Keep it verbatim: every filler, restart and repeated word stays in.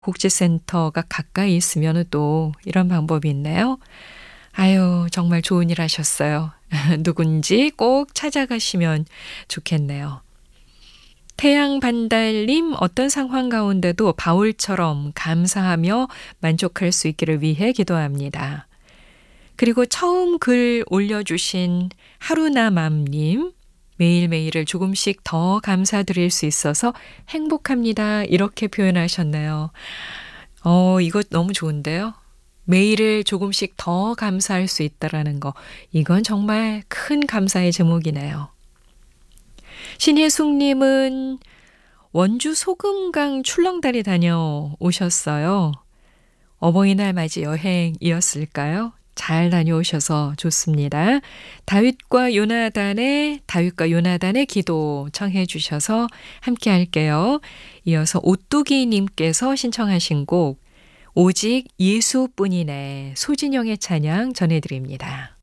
복지센터가 가까이 있으면 또 이런 방법이 있네요. 아유, 정말 좋은 일 하셨어요. 누군지 꼭 찾아가시면 좋겠네요. 태양반달님, 어떤 상황 가운데도 바울처럼 감사하며 만족할 수 있기를 위해 기도합니다. 그리고 처음 글 올려주신 하루나맘님, 매일매일을 조금씩 더 감사드릴 수 있어서 행복합니다. 이렇게 표현하셨네요. 어, 이거 너무 좋은데요. 매일을 조금씩 더 감사할 수 있다라는 거. 이건 정말 큰 감사의 제목이네요. 신혜숙님은 원주 소금강 출렁다리 다녀오셨어요. 어버이날 맞이 여행이었을까요? 잘 다녀오셔서 좋습니다. 다윗과 요나단의 다윗과 요나단의 기도 청해 주셔서 함께 할게요. 이어서 오뚜기님께서 신청하신 곡 오직 예수뿐이네 소진영의 찬양 전해드립니다.